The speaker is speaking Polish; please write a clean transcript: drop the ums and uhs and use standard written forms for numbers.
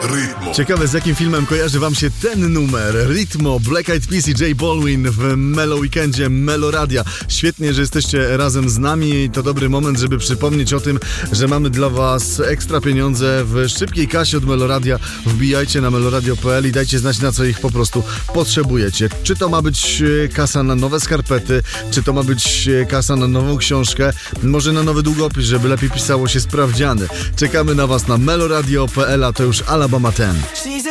Rytmo. Ciekawe, z jakim filmem kojarzy wam się ten numer. Rytmo, Black Eyed Peas i J Balvin w Melo Weekendzie Meloradia. Świetnie, że jesteście razem z nami. To dobry moment, żeby przypomnieć o tym, że mamy dla was ekstra pieniądze w szybkiej kasie od Meloradia. Wbijajcie na meloradio.pl i dajcie znać, na co ich po prostu potrzebujecie. Czy to ma być kasa na nowe skarpety, czy to ma być kasa na nową książkę, może na nowy długopis, żeby lepiej pisało się sprawdziany. Czekamy na was na meloradio.pl, a to już Alabama 10.